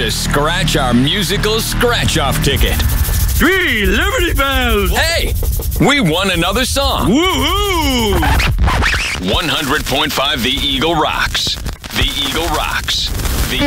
to scratch our musical scratch-off ticket. 3 Liberty Bells! Hey, we won another song. Woohoo! 100.5 The Eagle rocks. The Eagle rocks. The